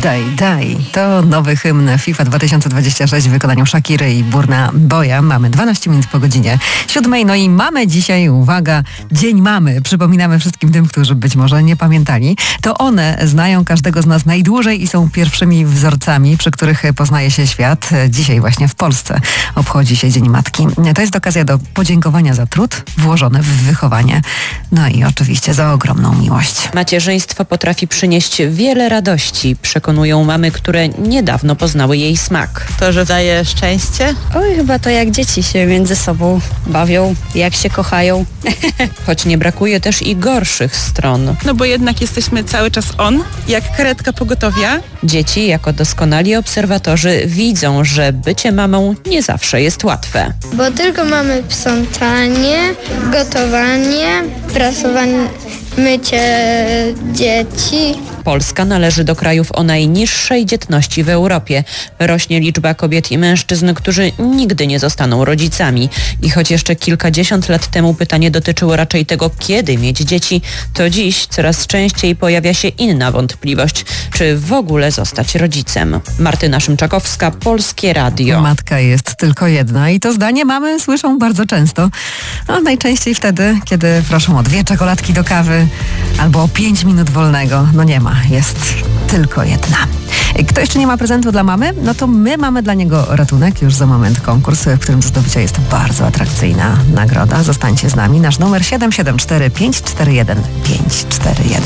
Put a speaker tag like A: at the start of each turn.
A: Daj. To nowy hymn FIFA 2026 w wykonaniu Shakiry i Burna Boya. Mamy 12 minut po godzinie 7. No i mamy dzisiaj, uwaga, Dzień Mamy. Przypominamy wszystkim tym, którzy być może nie pamiętali. To one znają każdego z nas najdłużej i są pierwszymi wzorcami, przy których poznaje się świat. Dzisiaj właśnie w Polsce obchodzi się Dzień Matki. To jest okazja do podziękowania za trud włożony w wychowanie. No i oczywiście za ogromną miłość.
B: Macierzyństwo potrafi przynieść wiele radości, przekonują mamy, które niedawno poznały jej smak.
C: To, że daje szczęście?
D: Oj, chyba to jak dzieci się między sobą bawią, jak się kochają.
B: Choć nie brakuje też i gorszych stron.
C: No bo jednak jesteśmy cały czas jak karetka pogotowia.
B: Dzieci jako doskonali obserwatorzy widzą, że bycie mamą nie zawsze jest łatwe.
E: Bo tylko mamy sprzątanie, gotowanie, prasowanie, mycie dzieci.
B: Polska należy do krajów o najniższej dzietności w Europie. Rośnie liczba kobiet i mężczyzn, którzy nigdy nie zostaną rodzicami. I choć jeszcze kilkadziesiąt lat temu pytanie dotyczyło raczej tego, kiedy mieć dzieci, to dziś coraz częściej pojawia się inna wątpliwość, czy w ogóle zostać rodzicem. Martyna Szymczakowska, Polskie Radio.
A: Matka jest tylko jedna i to zdanie mamy słyszą bardzo często. No, najczęściej wtedy, kiedy proszą o 2 czekoladki do kawy albo o 5 minut wolnego. No nie ma, jest tylko jedna. Kto jeszcze nie ma prezentu dla mamy? No to my mamy dla niego ratunek. Już za moment konkurs, w którym do zdobycia jest bardzo atrakcyjna nagroda. Zostańcie z nami. Nasz numer 774 541 541.